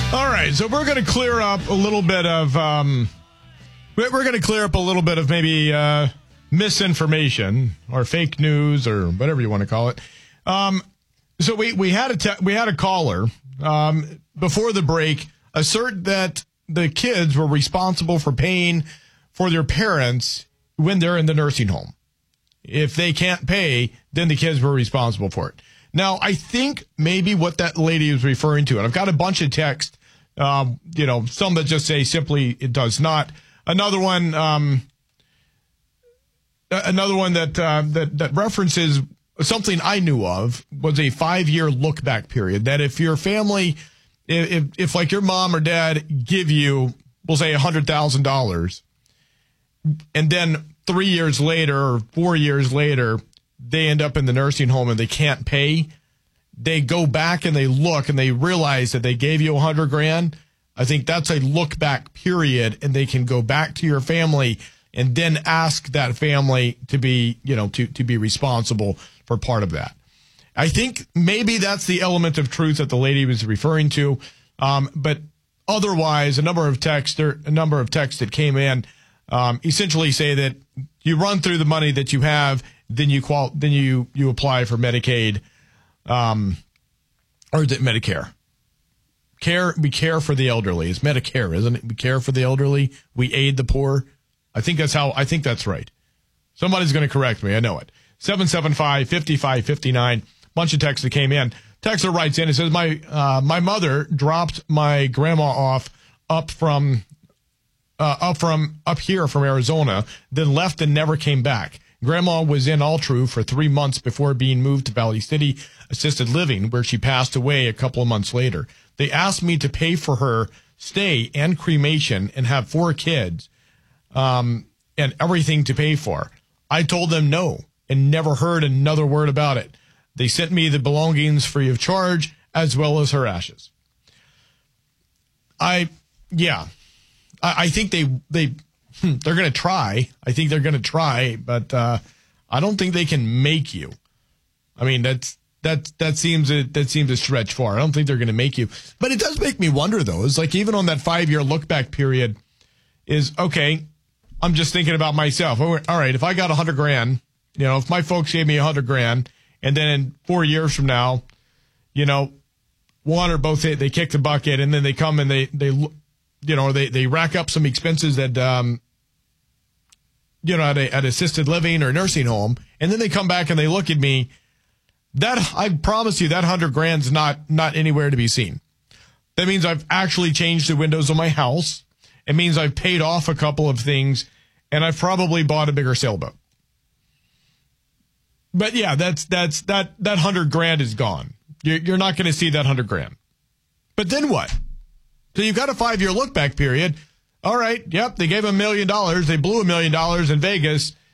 All right, so we're going to clear up a little bit of maybe misinformation or fake news or whatever you want to call it. So we had a caller before the break assert that the kids were responsible for paying for their parents when they're in the nursing home. If they can't pay, then the kids were responsible for it. Now, I think maybe what that lady is referring to, and I've got a bunch of text, some that just say simply it does not. Another one that references something I knew of was a 5-year look back period. That if your family, if like your mom or dad give you, we'll say $100,000, and then 3 years later or 4 years later, they end up in the nursing home and they can't pay, they go back and they look and they realize that they gave you $100,000. I think that's a look back period, and they can go back to your family and then ask that family to be, to be responsible for part of that. I think maybe that's the element of truth that the lady was referring to. But otherwise, a number of texts that came in essentially say that you run through the money that you have, then you apply for Medicaid, or is it Medicare? We care for the elderly. It's Medicare, isn't it? We care for the elderly. We aid the poor. I think that's right. Somebody's going to correct me. I know it. 775-5559. Bunch of texts that came in. Texter writes in. It says, my mother dropped my grandma off up here from Arizona, then left and never came back. Grandma was in Altru for 3 months before being moved to Valley City Assisted Living, where she passed away a couple of months later. They asked me to pay for her stay and cremation and have 4 kids, and everything to pay for. I told them no and never heard another word about it. They sent me the belongings free of charge, as well as her ashes. I think they're going to try. I think they're going to try, but I don't think they can make you. I mean, that seems a stretch far. I don't think they're going to make you. But it does make me wonder, though. It's like even on that 5-year look back period is, okay, I'm just thinking about myself. All right, if I got $100,000, if my folks gave me $100,000, and then in 4 years from now, one or both, they kick the bucket, and then they come and they rack up some expenses at at assisted living or nursing home, and then they come back and they look at me. That, I promise you, that $100,000's not anywhere to be seen. That means I've actually changed the windows of my house. It means I've paid off a couple of things, and I've probably bought a bigger sailboat. But yeah, that $100,000 is gone. You're not going to see that $100,000. But then what? So you've got a 5-year look back period. All right, yep, they gave $1 million. They blew $1 million in Vegas.